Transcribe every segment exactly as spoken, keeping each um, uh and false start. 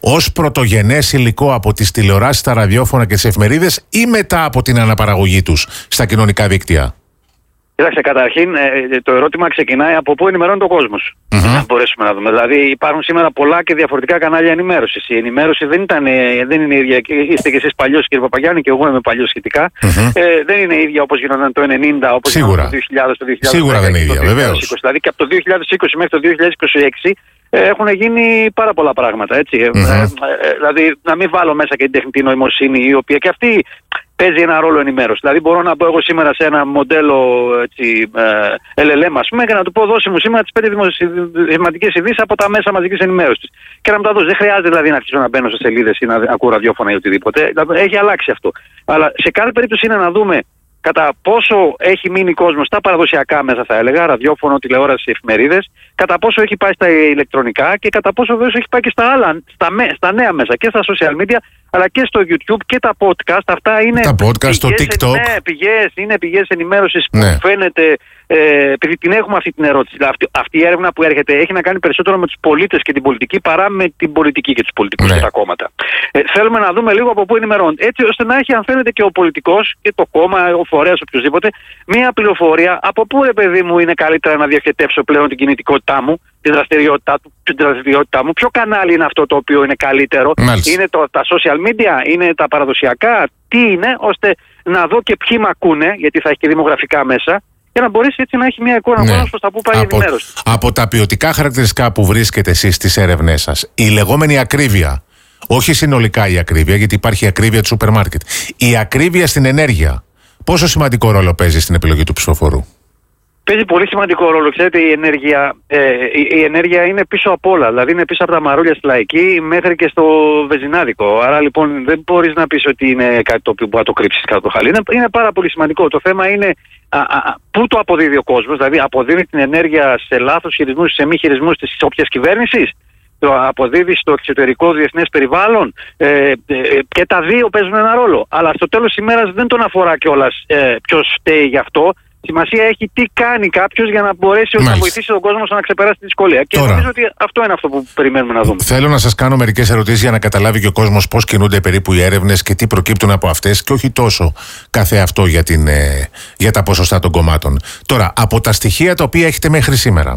ως πρωτογενές υλικό από τις τηλεοράσεις, τα ραδιόφωνα και τις εφημερίδες ή μετά από την αναπαραγωγή τους στα κοινωνικά δίκτυα? Κοιτάξτε, καταρχήν το ερώτημα ξεκινάει από πού ενημερώνει ο κόσμος. Mm-hmm. Να μπορέσουμε να δούμε. Δηλαδή, υπάρχουν σήμερα πολλά και διαφορετικά κανάλια ενημέρωσης. Η ενημέρωση δεν, ήταν, δεν είναι ίδια. Είστε και εσείς παλιός, κύριε Παπαγιάννη, και εγώ είμαι παλιός σχετικά. Mm-hmm. Ε, δεν είναι ίδια όπως γινόταν το ενενήντα, όπως γινόταν το δύο χιλιάδες, το δύο χιλιάδες. Σίγουρα δεν είναι ίδια, βεβαίως. Δηλαδή, και από το δύο χιλιάδες είκοσι μέχρι το δύο χιλιάδες είκοσι έξι ε, έχουν γίνει πάρα πολλά πράγματα. Έτσι. Mm-hmm. Ε, ε, δηλαδή, να μην βάλω μέσα και την τεχνητή νοημοσύνη, η οποία και αυτή παίζει ένα ρόλο ενημέρωση. Δηλαδή, μπορώ να πω εγώ σήμερα σε ένα μοντέλο έτσι, ε, ελ ελ εμ, ας πούμε, και να του πω: δώσε μου σήμερα τις πέντε δημοσιογραφικές ειδήσεις από τα μέσα μαζικής ενημέρωσης. Και να μου τα δώσει. Δεν χρειάζεται δηλαδή να αρχίσω να μπαίνω σε σελίδες ή να ακούω ραδιόφωνα ή οτιδήποτε. Δηλαδή, έχει αλλάξει αυτό. Αλλά σε κάθε περίπτωση είναι να δούμε κατά πόσο έχει μείνει κόσμος στα παραδοσιακά μέσα, θα έλεγα, ραδιόφωνο, τηλεόραση, εφημερίδες, κατά πόσο έχει πάει στα ηλεκτρονικά και κατά πόσο βέβαια έχει πάει και στα άλλα, στα, στα νέα μέσα, και στα social media, αλλά και στο YouTube και τα podcast. Αυτά είναι τα podcast, το TikTok. Ναι, πηγές, είναι πηγές ενημέρωσης που ναι. φαίνεται, ε, επειδή την έχουμε αυτή την ερώτηση. Αυτή, αυτή η έρευνα που έρχεται έχει να κάνει περισσότερο με τους πολίτες και την πολιτική παρά με την πολιτική και τους πολιτικούς ναι. και τα κόμματα. Ε, θέλουμε να δούμε λίγο από πού ενημερώνεται. Έτσι ώστε να έχει, αν θέλετε, και ο πολιτικός και το κόμμα, ο φορέας, οποιοδήποτε, μία πληροφορία από πού, ρε παιδί μου, είναι καλύτερα να διοχετεύσω πλέον την κινητικότητά μου, τη δραστηριότητά, την δραστηριότητά μου, ποιο κανάλι είναι αυτό το οποίο είναι καλύτερο, Μάλιστα. είναι το, τα social media, είναι τα παραδοσιακά, τι είναι, ώστε να δω και ποιοι μ' ακούνε, γιατί θα έχει και δημογραφικά μέσα, και να μπορέσει έτσι να έχει μια εικόνα ναι. προς τα που πάει από, η ενημέρωση. Από τα ποιοτικά χαρακτηριστικά που βρίσκετε εσείς στις έρευνές σας, η λεγόμενη ακρίβεια, όχι συνολικά η ακρίβεια, γιατί υπάρχει η ακρίβεια του σούπερ μάρκετ, η ακρίβεια στην ενέργεια, πόσο σημαντικό ρόλο παίζει στην επιλογή του ψηφοφόρου? Παίζει πολύ σημαντικό ρόλο. Ξέρετε, η ενέργεια, ε, η, η ενέργεια είναι πίσω από όλα. Δηλαδή είναι πίσω από τα μαρούλια στη Λαϊκή μέχρι και στο βενζινάδικο. Άρα λοιπόν δεν μπορείς να πεις ότι είναι κάτι το οποίο μπορεί να το κρύψεις κάτω το χαλί. Είναι, είναι πάρα πολύ σημαντικό. Το θέμα είναι α, α, πού το αποδίδει ο κόσμος. Δηλαδή αποδίδει την ενέργεια σε λάθος χειρισμούς, σε μη χειρισμούς της όποιας κυβέρνησης. Το αποδίδει στο εξωτερικό διεθνές περιβάλλον. Ε, ε, και τα δύο παίζουν ένα ρόλο. Αλλά στο τέλος της ημέρας δεν τον αφορά κιόλας ε, ποιος φταίει γι' αυτό. Σημασία έχει τι κάνει κάποιος για να μπορέσει Μάλιστα. να βοηθήσει τον κόσμο να ξεπεράσει τη δυσκολία. Και Τώρα, νομίζω ότι αυτό είναι αυτό που περιμένουμε να δούμε. Θέλω να σας κάνω μερικές ερωτήσεις για να καταλάβει και ο κόσμος πώς κινούνται περίπου οι έρευνες και τι προκύπτουν από αυτές, και όχι τόσο καθε αυτό για, την, ε, για τα ποσοστά των κομμάτων. Τώρα, από τα στοιχεία τα οποία έχετε μέχρι σήμερα,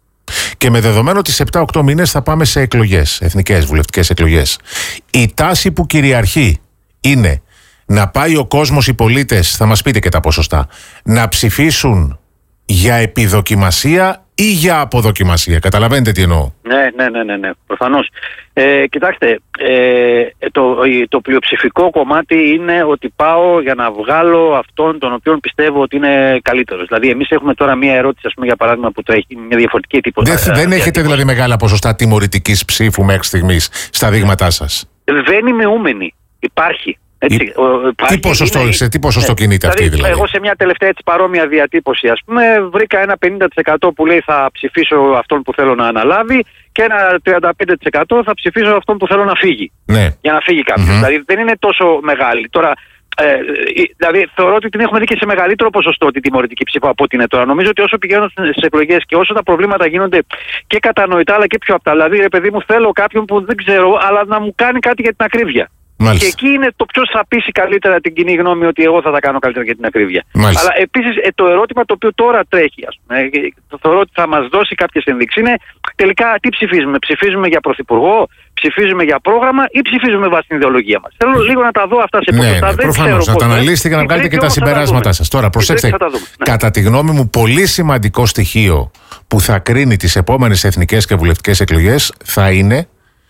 και με δεδομένο ότι σε επτά οκτώ μήνες θα πάμε σε εκλογές, εθνικές βουλευτικές εκλογές, η τάση που κυριαρχεί είναι να πάει ο κόσμος, οι πολίτες, θα μας πείτε και τα ποσοστά, να ψηφίσουν για επιδοκιμασία ή για αποδοκιμασία? Καταλαβαίνετε τι εννοώ? Ναι, ναι, ναι, ναι, ναι. Προφανώς. Ε, κοιτάξτε, ε, το, το πλειοψηφικό κομμάτι είναι ότι πάω για να βγάλω αυτόν τον οποίο πιστεύω ότι είναι καλύτερος. Δηλαδή, εμείς έχουμε τώρα μία ερώτηση, ας πούμε, για παράδειγμα, που το έχει μια διαφορετική τίποτα. Δεν, δεν έχετε δηλαδή μεγάλα ποσοστά τιμωρητικής ψήφου μέχρι στιγμής στα δείγματά σας? Δεν είμαι ούμενη. Υπάρχει. Έτσι, η... τι ποσοστό, είναι... Σε τι ποσοστό ναι. κινείται δηλαδή, αυτή δηλαδή? Εγώ σε μια τελευταία έτσι παρόμοια διατύπωση, ας πούμε, βρήκα ένα πενήντα τοις εκατό που λέει θα ψηφίσω αυτόν που θέλω να αναλάβει και ένα τριάντα πέντε τοις εκατό θα ψηφίσω αυτόν που θέλω να φύγει. Ναι. Για να φύγει κάποιος. Mm-hmm. Δηλαδή δεν είναι τόσο μεγάλη. Τώρα, ε, δηλαδή θεωρώ ότι την έχουμε δει και σε μεγαλύτερο ποσοστό την τιμωρητική ψήφο από ό,τι είναι τώρα. Νομίζω ότι όσο πηγαίνουν στις εκλογές και όσο τα προβλήματα γίνονται και κατανοητά αλλά και πιο απτά. Δηλαδή, ρε παιδί μου, θέλω κάποιον που δεν ξέρω, αλλά να μου κάνει κάτι για την ακρίβεια. Μάλιστα. Και εκεί είναι το ποιος θα πείσει καλύτερα την κοινή γνώμη ότι εγώ θα τα κάνω καλύτερα για την ακρίβεια. Μάλιστα. Αλλά επίσης ε, το ερώτημα το οποίο τώρα τρέχει, ας πούμε, το θεωρώ ότι θα μας δώσει κάποιες ενδείξεις, είναι τελικά τι ψηφίζουμε? Ψηφίζουμε για πρωθυπουργό, ψηφίζουμε για πρόγραμμα ή ψηφίζουμε βάσει την ιδεολογία μας? Θέλω λίγο να τα δω αυτά σε ποσοστά. Ναι, ναι, προφανώς, να τα αναλύσετε και να βγάλετε και τα συμπεράσματά σας. Τώρα, προσέξτε, ναι. Κατά τη γνώμη μου, πολύ σημαντικό στοιχείο που θα κρίνει τις επόμενες εθνικές και βουλευτικές εκλογές θα είναι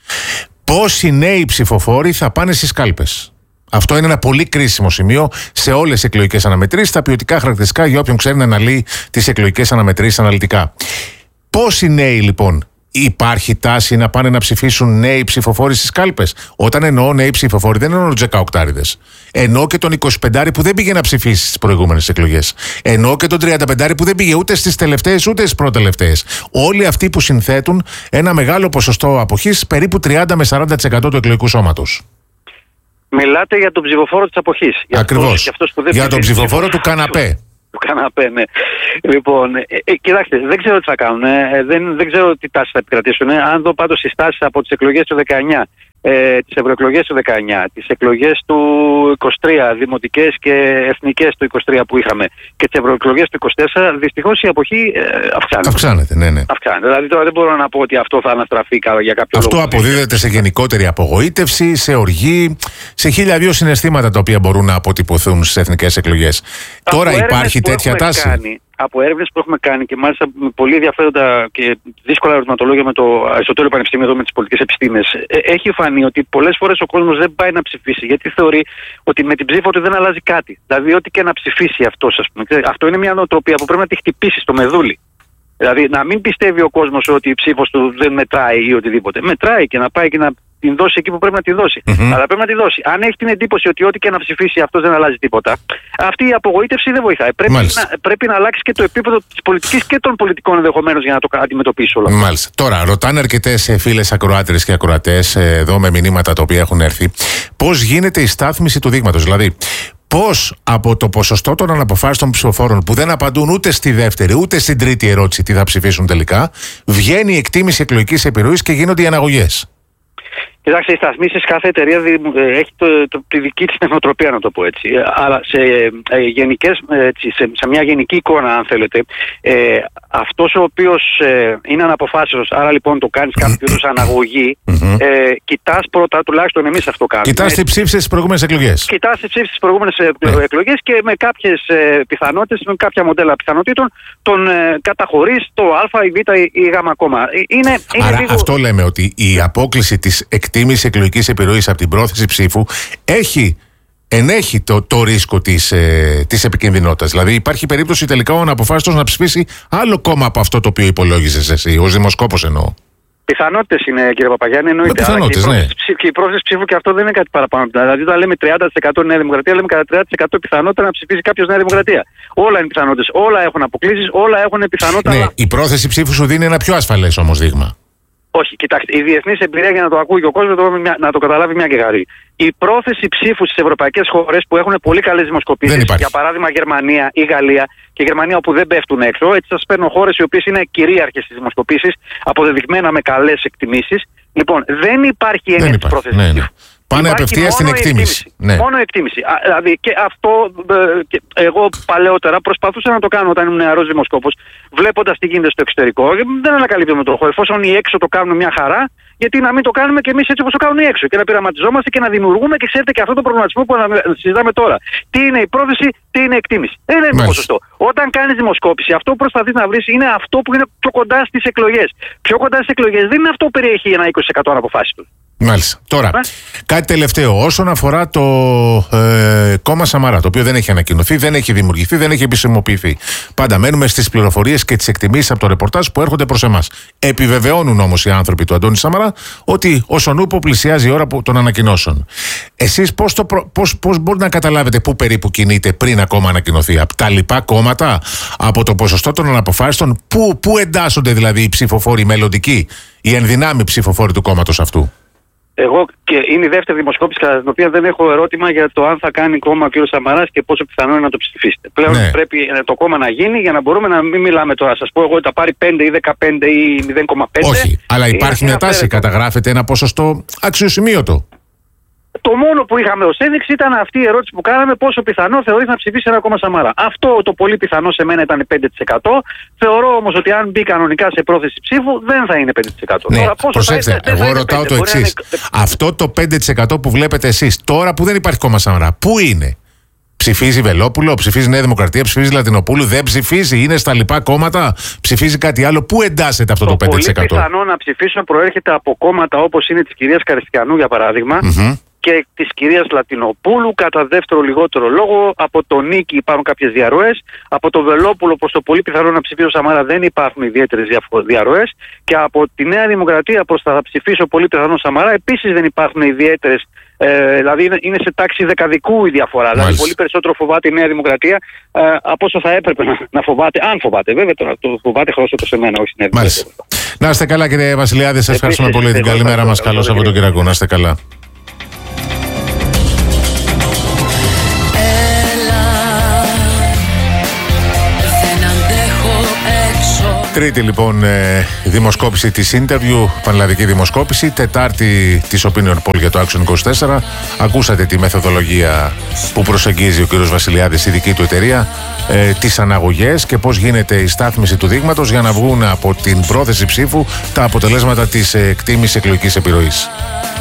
πόσοι νέοι ψηφοφόροι θα πάνε στις κάλπες. Αυτό είναι ένα πολύ κρίσιμο σημείο σε όλες τις εκλογικές αναμετρήσεις, τα ποιοτικά χαρακτηριστικά για όποιον ξέρει να αναλύει τις εκλογικές αναμετρήσεις αναλυτικά. Πόσοι νέοι λοιπόν? Υπάρχει τάση να πάνε να ψηφίσουν νέοι ψηφοφόροι στις κάλπες? Όταν εννοώ νέοι ψηφοφόροι, δεν εννοώ τους δεκαοκτάριδες. Εννοώ και τον εικοσιπεντάρη που δεν πήγε να ψηφίσει στις προηγούμενες εκλογές. Εννοώ και τον τριανταπεντάρη που δεν πήγε ούτε στις τελευταίες ούτε στις προτελευταίες. Όλοι αυτοί που συνθέτουν ένα μεγάλο ποσοστό αποχής, περίπου τριάντα με σαράντα τοις εκατό του εκλογικού σώματος. Μιλάτε για τον ψηφοφόρο της αποχής. Ακριβώς. Για, για, για τον ψηφοφόρο του καναπέ. Του καναπέ, ναι. Λοιπόν, ε, ε, κοιτάξτε, δεν ξέρω τι θα κάνουν. Ε, δεν, δεν ξέρω τι τάση θα επικρατήσουν. Ε. Αν δω πάντως τις τάσεις από τις εκλογές του δεκαεννιά ε, τις ευρωεκλογές του δεκαεννιά, τις εκλογές του είκοσι τρία, δημοτικές και εθνικές του είκοσι τρία που είχαμε και τις ευρωεκλογές του είκοσι τέσσερα, δυστυχώς η αποχή ε, αυξάνεται. Αυξάνεται, ναι, ναι. Αυξάνεται. Δηλαδή τώρα δεν μπορώ να πω ότι αυτό θα αναστραφεί για κάποιο αυτό λόγο. Αυτό αποδίδεται σε γενικότερη απογοήτευση, σε οργή, σε χίλια δύο συναισθήματα τα οποία μπορούν να αποτυπωθούν στις εθνικές εκλογές. Από τώρα υπάρχει τέτοια τάση. Κάνει, από έρευνες που έχουμε κάνει και μάλιστα με πολύ ενδιαφέροντα και δύσκολα ερωτηματολόγια με το Αριστοτέλειο Πανεπιστήμιο εδώ με τις πολιτικές επιστήμες, ε, έχει φανεί ότι πολλές φορές ο κόσμος δεν πάει να ψηφίσει γιατί θεωρεί ότι με την ψήφο του δεν αλλάζει κάτι. Δηλαδή, ό,τι και να ψηφίσει αυτός, ας πούμε. Αυτό είναι μια νοοτροπία που πρέπει να τη χτυπήσει στο μεδούλι. Δηλαδή, να μην πιστεύει ο κόσμος ότι η ψήφος του δεν μετράει ή οτιδήποτε. Μετράει και να πάει και να την δώσει εκεί που πρέπει να τη δώσει. Mm-hmm. Αλλά πρέπει να τη δώσει. Αν έχει την εντύπωση ότι ό,τι και να ψηφίσει αυτό δεν αλλάζει τίποτα, αυτή η απογοήτευση δεν βοηθάει. Πρέπει, να, πρέπει να αλλάξει και το επίπεδο της πολιτικής και των πολιτικών ενδεχομένως για να το αντιμετωπίσει όλα. Μάλιστα. Τώρα, ρωτάνε αρκετές φίλες ακροάτριες και ακροατές εδώ με μηνύματα τα οποία έχουν έρθει, πώς γίνεται η στάθμιση του δείγματος. Δηλαδή, πώς από το ποσοστό των αναποφάσιστων ψηφοφόρων που δεν απαντούν ούτε στη δεύτερη ούτε στην τρίτη ερώτηση τι θα ψηφίσουν τελικά, βγαίνει η εκτίμηση εκλογικής επιρροής και γίνονται οι αναγωγές. Κοιτάξτε, οι σταθμίσεις, κάθε εταιρεία έχει το, το, τη δική της τεχνοτροπία, να το πω έτσι. Αλλά σε, ε, γενικές, έτσι, σε, σε μια γενική εικόνα, αν θέλετε, ε, αυτός ο οποίος ε, είναι αναποφάσιστος, άρα λοιπόν το κάνεις κάποιο είδους αναγωγή, ε, κοιτάς πρώτα, τουλάχιστον εμείς αυτό κάνουμε. Κοιτάς τι ψήφισες στις προηγούμενες εκλογές. Κοιτάς τι ψήφισες στις προηγούμενες ε. εκλογές και με κάποιες ε, πιθανότητες, με κάποια μοντέλα πιθανότητων, τον ε, καταχωρείς το Α, η Β ή η Γ κόμμα. Είναι, είναι άρα λίγο... αυτό λέμε ότι η απόκλιση της εκτίμηση εκλογικής επιρροής από την πρόθεση ψήφου έχει, ενέχει το, το ρίσκο της, ε, της επικινδυνότητας. Δηλαδή υπάρχει περίπτωση τελικά ο αναποφάσιστος να ψηφίσει άλλο κόμμα από αυτό το οποίο υπολόγιζες εσύ, ως δημοσκόπος εννοώ. Πιθανότητες είναι, κύριε Παπαγιάννη, εννοείται. Πιθανότητες, ναι. Και η πρόθεση ψήφου και αυτό δεν είναι κάτι παραπάνω. Δηλαδή, όταν λέμε τριάντα τοις εκατό Νέα Δημοκρατία, λέμε κατά τριάντα τοις εκατό πιθανότητα να ψηφίσει κάποιος Νέα Δημοκρατία. Όλα είναι πιθανότητες. Όλα έχουν αποκλήσεις, όλα έχουν πιθανότητα. Ναι, η πρόθεση ψήφου σου δίνει ένα πιο ασφαλές όμως δείγμα. Όχι, κοιτάξτε, η διεθνής εμπειρία για να το ακούει και ο κόσμος να το καταλάβει μια και γαρή. Η πρόθεση ψήφου στις ευρωπαϊκές χώρες που έχουν πολύ καλές δημοσκοπήσεις, για παράδειγμα Γερμανία ή Γαλλία, και Γερμανία όπου δεν πέφτουν έξω, έτσι σας παίρνω χώρες οι οποίες είναι κυρίαρχες στις δημοσκοπήσεις, αποδεδεικμένα με καλές εκτιμήσεις. Λοιπόν, δεν υπάρχει έννοια της πρόθεσης ναι, ναι. ψήφου. Πάνε απευθείας στην εκτίμηση. εκτίμηση. Ναι. Μόνο εκτίμηση. Α, δηλαδή και αυτό ε, και εγώ παλαιότερα προσπαθούσα να το κάνω όταν ήμουν νεαρός δημοσκόπος, βλέποντας τι γίνεται στο εξωτερικό. Δεν ανακαλύπτω με τροχό. Εφόσον οι έξω το κάνουν μια χαρά, γιατί να μην το κάνουμε και εμείς έτσι όπως το κάνουν οι έξω. Και να πειραματιζόμαστε και να δημιουργούμε και ξέρετε και αυτό το προβληματισμό που συζητάμε τώρα. Τι είναι η πρόθεση, τι είναι η εκτίμηση. Δεν είναι το ποσοστό. Όταν κάνεις δημοσκόπηση, αυτό που προσπαθείς να βρεις είναι αυτό που είναι πιο κοντά στις εκλογές. Πιο κοντά στις εκλογές δεν είναι αυτό που περιέχει ένα είκοσι τοις εκατό αναποφάσιστος. Μάλιστα. Τώρα, ε? κάτι τελευταίο. Όσον αφορά το ε, κόμμα Σαμαρά, το οποίο δεν έχει ανακοινωθεί, δεν έχει δημιουργηθεί, δεν έχει επισημοποιηθεί. Πάντα μένουμε στις πληροφορίες και τις εκτιμήσεις από το ρεπορτάζ που έρχονται προς εμάς. Επιβεβαιώνουν όμως οι άνθρωποι του Αντώνη Σαμαρά ότι όσον ούπο πλησιάζει η ώρα των ανακοινώσεων. Εσείς πώς, το, πώς, πώς μπορείτε να καταλάβετε πού περίπου κινείται πριν ακόμα ανακοινωθεί? Από τα λοιπά κόμματα, από το ποσοστό των αναποφάσιστων, πού, πού εντάσσονται δηλαδή οι ψηφοφόροι μελλοντικοί, οι ενδυνάμοι ψηφοφόροι του κόμματος αυτού? Εγώ και είναι η δεύτερη δημοσκόπηση κατά την οποία δεν έχω ερώτημα για το αν θα κάνει κόμμα ο κ. Σαμαράς και πόσο πιθανό είναι να το ψηφίσετε. Πλέον ναι. πρέπει το κόμμα να γίνει για να μπορούμε να μην μιλάμε τώρα. Σας πω εγώ ότι θα πάρει πέντε ή δεκαπέντε ή μηδέν κόμμα πέντε. Όχι, αλλά υπάρχει μια τάση. Καταγράφεται ένα ποσοστό αξιοσημείωτο. Το μόνο που είχαμε ως ένδειξη ήταν αυτή η ερώτηση που κάναμε, πόσο πιθανό θεωρείς να ψηφίσει ένα κόμμα Σαμαρά. Αυτό το πολύ πιθανό σε μένα ήταν πέντε τοις εκατό. Θεωρώ όμως ότι αν μπει κανονικά σε πρόθεση ψήφου δεν θα είναι πέντε τοις εκατό. Ναι, τώρα, πόσο προσέξτε, θα είναι, εγώ θα ρωτάω πέντε, το εξής. Είναι... Αυτό το πέντε τοις εκατό που βλέπετε εσείς τώρα που δεν υπάρχει κόμμα Σαμαρά, πού είναι? Ψηφίζει Βελόπουλο, ψηφίζει Νέα Δημοκρατία, ψηφίζει Λατινοπούλου, δεν ψηφίζει, είναι στα λοιπά κόμματα, ψηφίζει κάτι άλλο? Πού εντάσσεται αυτό το, το πέντε τοις εκατό? Το πολύ πιθανό να ψηφίσουν προέρχεται από κόμματα όπως είναι της κυρίας Καριστιανού για παράδειγμα. Mm-hmm. Και της κυρίας Λατινοπούλου, κατά δεύτερο λιγότερο λόγο, από τον Νίκη υπάρχουν κάποιες διαρροές, από τον Βελόπουλο προς το πολύ πιθανό να ψηφίσω Σαμάρα δεν υπάρχουν ιδιαίτερες διαρροές και από τη Νέα Δημοκρατία προς τα θα ψηφίσω πολύ πιθανό Σαμάρα επίσης δεν υπάρχουν ιδιαίτερες, ε, δηλαδή είναι σε τάξη δεκαδικού η διαφορά. Μάλιστα. Δηλαδή πολύ περισσότερο φοβάται η Νέα Δημοκρατία ε, από όσο θα έπρεπε να, να φοβάται, αν φοβάται βέβαια, τώρα το φοβάται χρώσω σε μένα, όχι στην Νέα Δημοκρατία. Να είστε καλά κύριε Βασιλιάδη, σας ευχαριστούμε πολύ, την καλημέρα μας, καλώς από τον Κυριακό, να είστε καλά. Έλα, δεν αντέχω έξω. Τρίτη λοιπόν ε, δημοσκόπηση της Interview, πανελλαδική δημοσκόπηση. Τετάρτη της Opinion Poll για το Action είκοσι τέσσερα. Ακούσατε τη μεθοδολογία που προσεγγίζει ο κ. Βασιλιάδης, η δική του εταιρεία, ε, τις αναγωγές και πώς γίνεται η στάθμιση του δείγματος για να βγουν από την πρόθεση ψήφου τα αποτελέσματα της ε, εκτίμησης εκλογικής επιρροής.